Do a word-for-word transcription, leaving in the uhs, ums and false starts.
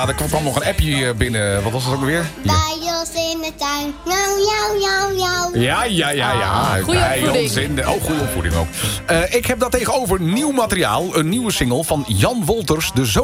Ja, er kwam nog een appje binnen. Wat was het ook weer? Bij ons in de tuin. Nou, jou, jou, jou. Ja, ja, ja, ja. Goeie Bij opvoeding. ons in de... Oh, goede opvoeding ook. Uh, ik heb dat tegenover nieuw materiaal. Een nieuwe single van Jan Wolters, de zoon.